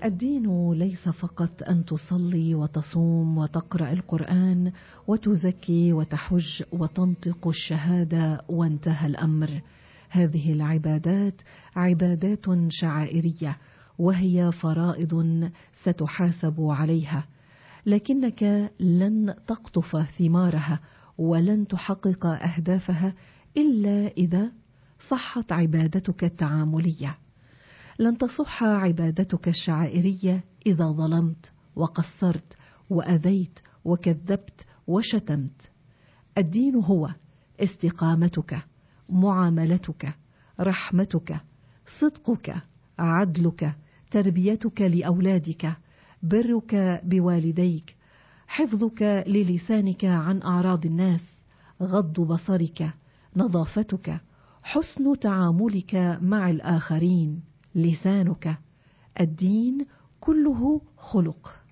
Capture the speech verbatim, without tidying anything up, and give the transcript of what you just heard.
الدين ليس فقط أن تصلي وتصوم وتقرأ القرآن وتزكي وتحج وتنطق الشهادة وانتهى الأمر. هذه العبادات عبادات شعائرية وهي فرائض ستحاسب عليها، لكنك لن تقطف ثمارها ولن تحقق أهدافها إلا إذا صحت عبادتك التعاملية. لن تصح عبادتك الشعائرية إذا ظلمت وقصرت وأذيت وكذبت وشتمت. الدين هو استقامتك، معاملتك، رحمتك، صدقك، عدلك، تربيتك لأولادك، برك بوالديك، حفظك للسانك عن أعراض الناس، غض بصرك، نظافتك، حسن تعاملك مع الآخرين، لسانك. الدين كله خلق.